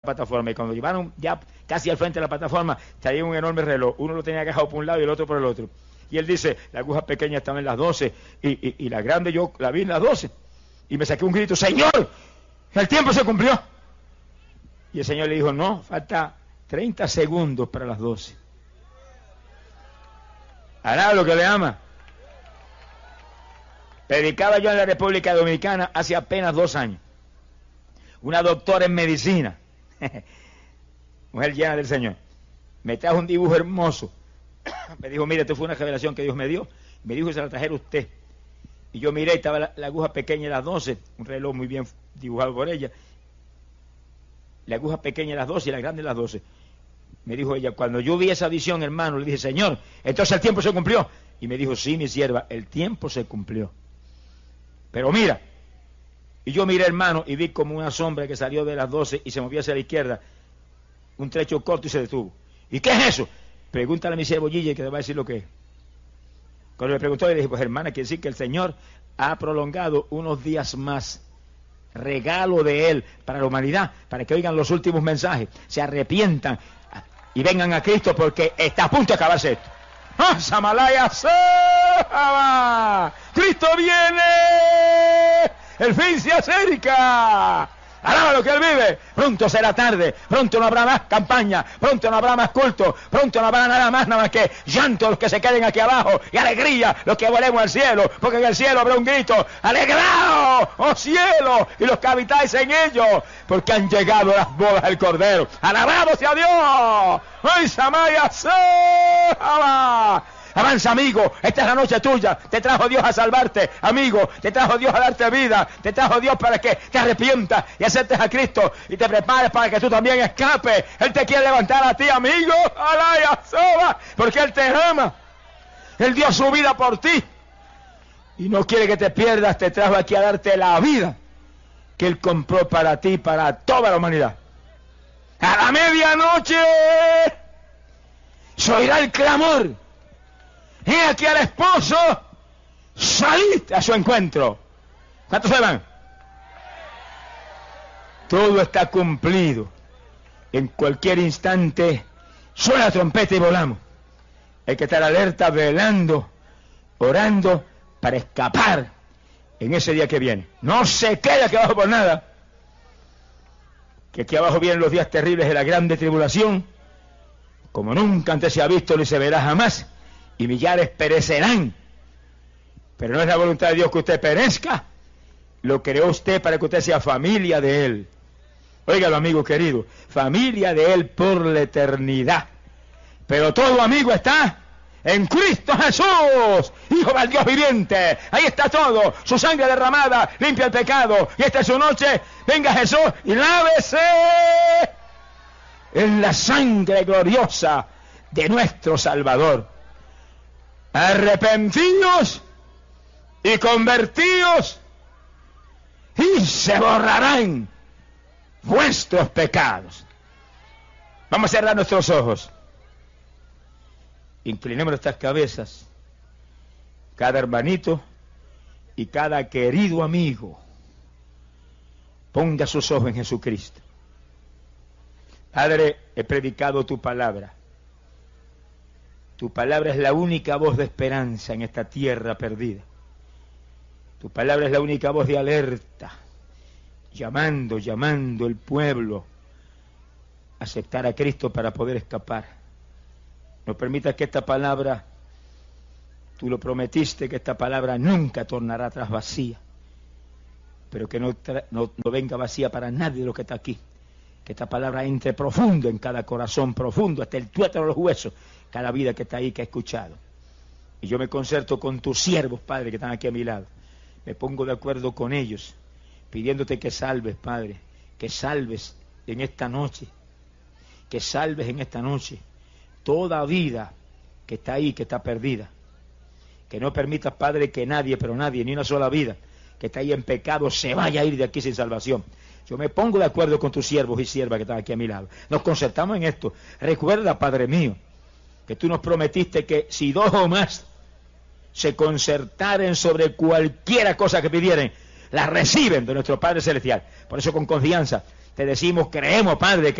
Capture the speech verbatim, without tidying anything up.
plataforma, y cuando llevaron ya casi al frente de la plataforma, traía un enorme reloj, uno lo tenía agajado por un lado y el otro por el otro, y él dice, la aguja pequeña estaba en las doce, y, y, y la grande yo la vi en las doce, y me saqué un grito, Señor, el tiempo se cumplió, y el Señor le dijo, no, falta treinta segundos para las doce. Hará lo que le ama. Predicaba yo en la República Dominicana hace apenas dos años. Una doctora en medicina, mujer llena del Señor, me trajo un dibujo hermoso. Me dijo, mire, esto fue una revelación que Dios me dio. Me dijo que se la trajera usted. Y yo miré, estaba la, la aguja pequeña de las doce, un reloj muy bien dibujado por ella. La aguja pequeña de las doce y la grande de las doce. Me dijo ella, cuando yo vi esa visión, hermano, le dije, Señor, entonces el tiempo se cumplió. Y me dijo, sí, mi sierva, el tiempo se cumplió. Pero mira, y yo miré, hermano, y vi como una sombra que salió de las doce y se movió hacia la izquierda, un trecho corto y se detuvo. ¿Y qué es eso? Pregúntale a mi siervo Gille que te va a decir lo que es. Cuando le preguntó, le dije, pues hermana, quiere decir que el Señor ha prolongado unos días más, regalo de Él para la humanidad, para que oigan los últimos mensajes, se arrepientan y vengan a Cristo, porque está a punto de acabarse esto. ¡Ah, Samalaya! ¡Saba! ¡Cristo viene! ¡El fin se acerca! ¡Alaba lo que Él vive! Pronto será tarde, pronto no habrá más campaña, pronto no habrá más culto, pronto no habrá nada más, nada más que llanto los que se queden aquí abajo y alegría los que volemos al cielo, porque en el cielo habrá un grito, ¡alegraos, oh cielo! Y los que habitáis en ellos, porque han llegado las bodas del Cordero. ¡Alabado sea Dios! ¡Ay, Samaya! ¡Saba! Avanza, amigo, esta es la noche tuya. Te trajo Dios a salvarte, amigo. Te trajo Dios a darte vida. Te trajo Dios para que te arrepientas y aceptes a Cristo y te prepares para que tú también escapes. Él te quiere levantar a ti, amigo. Alaya, soba, porque Él te ama. Él dio su vida por ti y no quiere que te pierdas. Te trajo aquí a darte la vida que Él compró para ti, para toda la humanidad. A la medianoche se oirá el clamor. He aquí al esposo, salid a su encuentro. ¿Cuántos se van? Todo está cumplido. En cualquier instante suena la trompeta y volamos. Hay que estar alerta, velando, orando para escapar en ese día que viene. No se quede aquí abajo por nada. Que aquí abajo vienen los días terribles de la grande tribulación, como nunca antes se ha visto ni se verá jamás. Y millares perecerán, pero no es la voluntad de Dios que usted perezca. Lo creó usted para que usted sea familia de Él. Óigalo, amigo querido, familia de Él por la eternidad. Pero todo, amigo, está en Cristo Jesús, Hijo del Dios viviente. Ahí está todo, su sangre derramada limpia el pecado. Y esta es su noche. Venga Jesús y lávese en la sangre gloriosa de nuestro Salvador. Arrepentidos y convertidos, y se borrarán vuestros pecados. Vamos a cerrar nuestros ojos. Inclinemos nuestras cabezas. Cada hermanito y cada querido amigo ponga sus ojos en Jesucristo. Padre, he predicado tu palabra. Tu palabra es la única voz de esperanza en esta tierra perdida. Tu palabra es la única voz de alerta, llamando, llamando al pueblo a aceptar a Cristo para poder escapar. No permitas que esta palabra, tú lo prometiste, que esta palabra nunca tornará atrás vacía, pero que no, no, no venga vacía para nadie de lo que está aquí. Que esta palabra entre profundo en cada corazón, profundo, hasta el tuétano de los huesos, cada vida que está ahí, que ha escuchado. Y yo me concerto con tus siervos, Padre, que están aquí a mi lado. Me pongo de acuerdo con ellos, pidiéndote que salves, Padre, que salves en esta noche, que salves en esta noche toda vida que está ahí, que está perdida. Que no permitas, Padre, que nadie, pero nadie, ni una sola vida que está ahí en pecado, se vaya a ir de aquí sin salvación. Yo me pongo de acuerdo con tus siervos y siervas que están aquí a mi lado. Nos concertamos en esto. Recuerda, Padre mío, que tú nos prometiste que si dos o más se concertaren sobre cualquiera cosa que pidieren, la reciben de nuestro Padre Celestial. Por eso, con confianza te decimos, creemos, Padre, que